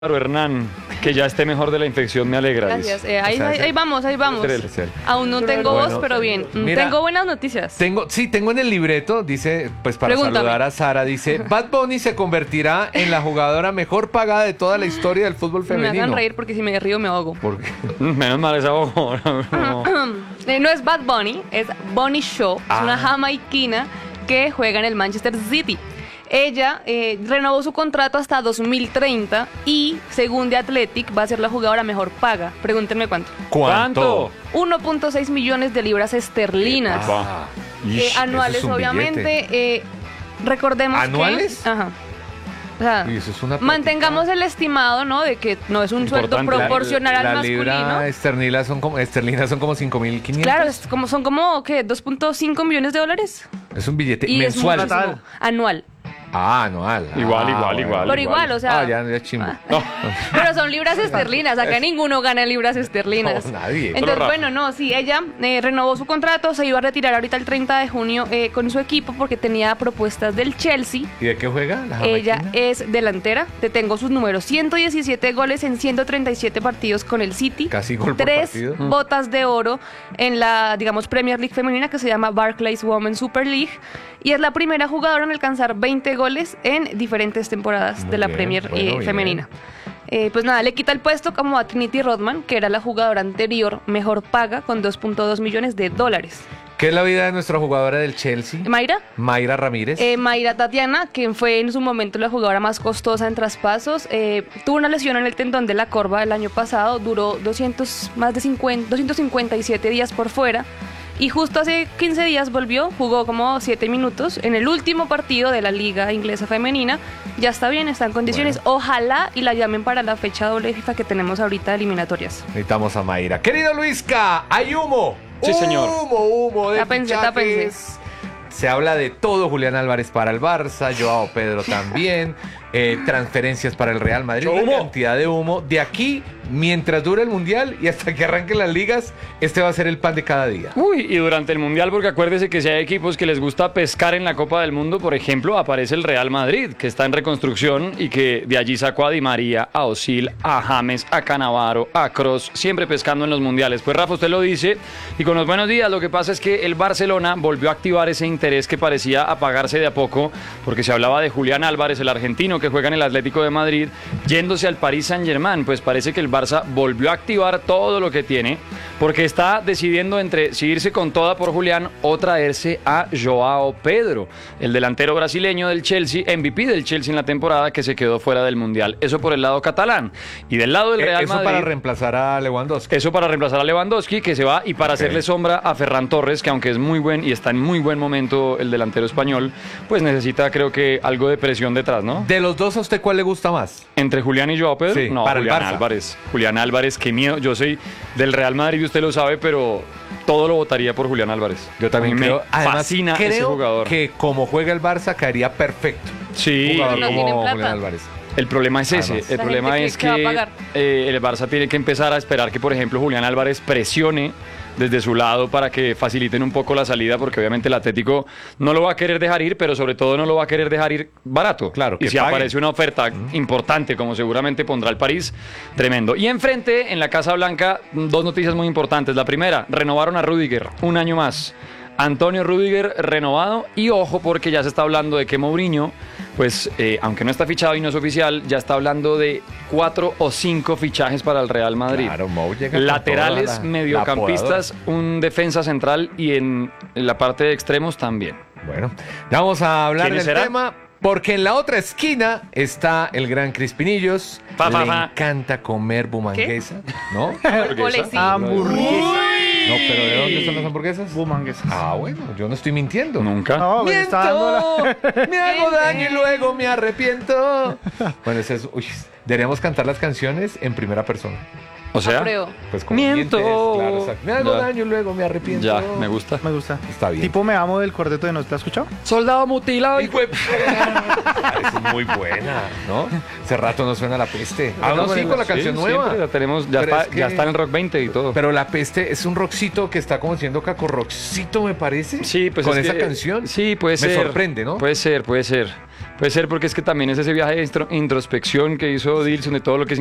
Claro, Hernán, que ya esté mejor de la infección me alegra. Gracias. Ahí vamos. Aún no tengo voz, pero bien. Mira, tengo buenas noticias. Tengo en el libreto, dice, pues para saludar a Sara, dice, Bad Bunny se convertirá en la jugadora mejor pagada de toda la historia del fútbol femenino. Me hagan reír porque si me río me ahogo. ¿Por qué? Menos mal esa ahogo. No es Bad Bunny, es Bunny Shaw. Es una jamaiquina que juega en el Manchester City. Ella renovó su contrato hasta 2030 y, según The Athletic, va a ser la jugadora mejor paga. Pregúntenme cuánto. ¿Cuánto? 1.6 millones de libras esterlinas. Anuales, eso es un obviamente. Recordemos ¿Anuales? que... Ajá. O sea, Eso es una mantengamos el estimado, ¿no? De que no es un sueldo Importante. proporcional al la masculino. libra esterlinas son como 5.500. Claro, son como, ¿qué? 2.5 millones de dólares. Es un billete Y es mensual. muchísimo. Anual. Anual. Igual. Pero igual, o sea... ya chimbo. Pero son libras esterlinas. Acá ninguno gana libras esterlinas. No, nadie. Entonces, Solo bueno, no, sí, ella renovó su contrato, se iba a retirar ahorita el 30 de junio con su equipo porque tenía propuestas del Chelsea. ¿Y de qué juega la Ella jamaicana? es delantera, te tengo sus números, 117 goles en 137 partidos con el City. Casi gol por 3 partido. botas de oro en la, digamos, Premier League femenina que se llama Barclays Women's Super League. Y es la primera jugadora en alcanzar 20 goles en diferentes temporadas Muy de la bien, Premier bueno, bien. femenina. Pues nada, le quita el puesto como a Trinity Rodman, que era la jugadora anterior mejor paga con 2.2 millones de dólares. ¿Qué es la vida de nuestra jugadora del Chelsea? Mayra. Mayra Ramírez. Mayra Tatiana, quien fue en su momento la jugadora más costosa en traspasos, tuvo una lesión en el tendón de la corva el año pasado, duró 257 días por fuera. Y justo hace 15 días volvió, jugó como 7 minutos en el último partido de la Liga Inglesa Femenina. Ya está bien, está en condiciones. Bueno. Ojalá y la llamen para la fecha doble FIFA que tenemos ahorita de eliminatorias. Necesitamos a Mayra. Querido Luisca, hay humo. Sí, señor. Humo de Tápense. fichajes. Se habla de todo. Julián Álvarez para el Barça, Joao Pedro también. Transferencias para el Real Madrid. Mucho Una humo. cantidad de humo. De aquí, mientras dure el Mundial y hasta que arranquen las ligas, este va a ser el pan de cada día. Uy, y durante el Mundial, porque acuérdese que si hay equipos que les gusta pescar en la Copa del Mundo, por ejemplo, aparece el Real Madrid, que está en reconstrucción y que de allí sacó a Di María, a Özil, a James, a Cannavaro, a Kroos, siempre pescando en los Mundiales. Pues Rafa, usted lo dice, y con los buenos días, lo que pasa es que el Barcelona volvió a activar ese interés que parecía apagarse de a poco, porque se hablaba de Julián Álvarez, el argentino que juega en el Atlético de Madrid, yéndose al Paris Saint-Germain. Pues parece que el Barça volvió a activar todo lo que tiene, porque está decidiendo entre si irse con toda por Julián o traerse a Joao Pedro, el delantero brasileño del Chelsea, MVP del Chelsea en la temporada, que se quedó fuera del Mundial. Eso por el lado catalán. Y del lado del Real Eso Madrid... para reemplazar a Lewandowski. Eso para reemplazar a Lewandowski, que se va, y para Ok. hacerle sombra a Ferran Torres, que aunque es muy buen y está en muy buen momento el delantero español, pues necesita, creo que, algo de presión detrás, ¿no? De los dos, ¿a usted cuál le gusta más? Entre Julián y Joao Pedro, Sí, no, para el Julián Barça. Álvarez. Julián Álvarez, qué miedo. Yo soy del Real Madrid y usted lo sabe, pero todo lo votaría por Julián Álvarez. Yo también A mí creo. me Además, fascina creo ese jugador. que como juega el Barça caería perfecto. Sí, Jugador No tienen como plata. Julián Álvarez. el problema es ese. Además. El La problema gente es que va a que pagar. el Barça tiene que empezar a esperar que, por ejemplo, Julián Álvarez presione desde su lado para que faciliten un poco la salida, porque obviamente el Atlético no lo va a querer dejar ir, pero sobre todo no lo va a querer dejar ir barato. Claro, y que si paguen. aparece una oferta importante, como seguramente pondrá el París, tremendo. Y enfrente, en la Casa Blanca, dos noticias muy importantes. La primera, renovaron a Rüdiger un año más. Antonio Rüdiger renovado, y ojo porque ya se está hablando de que Mourinho, pues aunque no está fichado y no es oficial, ya está hablando de 4 o 5 fichajes para el Real Madrid. Claro, Mou llega con Laterales, toda la mediocampistas, un defensa central y en la parte de extremos también. Bueno, ya vamos a hablar ¿Quiénes del serán? tema, porque en la otra esquina está el gran Crispinillos. Le encanta comer bumanguesa, ¿no? Ole, sí. No, pero ¿de dónde son las hamburguesas? Bumanguesas. Ah, bueno, yo no estoy mintiendo. Nunca. No, me está dando ¡Miento! Me hago daño y luego me arrepiento. Bueno, ese es, deberíamos cantar las canciones en primera persona. O sea, Apruebo. Pues como miento. dientes, claro, exacto. Me hago Ya. daño y luego me arrepiento. Ya, me gusta. Me gusta. Está bien. Tipo Me Amo del cuarteto de Nos. ¿Te has escuchado? Soldado mutilado. Hijo de- Es muy buena, ¿no? Hace rato no suena La Peste. Ah, no, sí, con la canción nueva. Siempre la tenemos, ya Pero está, es que- ya está en el Rock 20 y todo. Pero La Peste es un rockcito que está como siendo cacorrockcito, me parece. Sí, pues con es esa que- canción. Sí, puede ser. Me sorprende, ¿no? Puede ser, puede ser. Puede ser porque es que también es ese viaje de introspección que hizo Dilson de todo lo que